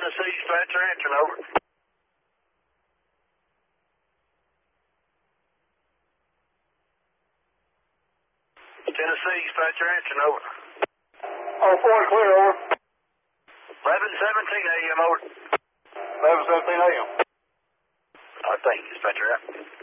Tennessee, dispatcher answering, over. Tennessee, dispatcher answering, over. Oh, 40 clear, over. 11:17 a.m., over. 11:17 a.m. Thank you, dispatcher.